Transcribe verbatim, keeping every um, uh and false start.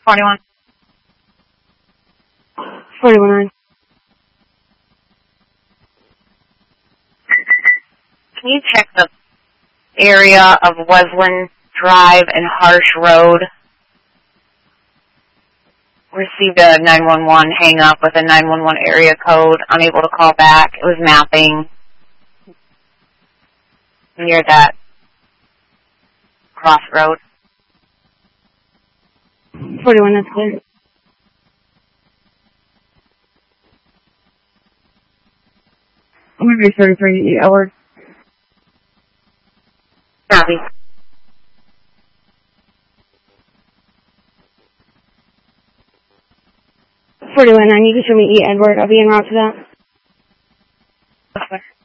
forty-one. forty-one nine. Can you check the area of Wesleyan Drive and Harsh Road? Received a nine one one hang up with a nine one one area code, unable to call back. It was mapping near that crossroad. forty-one, that's clear. I'm going to be thirty-three, Edward. Copy. forty-one nine, you can show me E. Edward. I'll be en route to that. Okay.